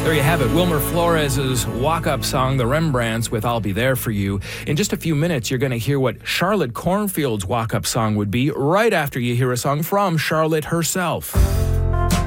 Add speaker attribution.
Speaker 1: There you have it, Wilmer Flores' walk-up song, The Rembrandts, with I'll Be There For You. In just a few minutes, you're going to hear what Charlotte Cornfield's walk-up song would be right after you hear a song from Charlotte herself.